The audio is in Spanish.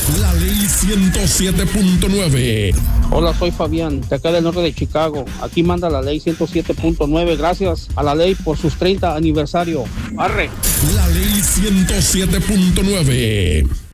La ley 107.9. Hola, soy Fabián, de acá del norte de Chicago. Aquí manda la ley 107.9. Gracias a la ley por sus 30 aniversario. ¡Arre! La ley 107.9.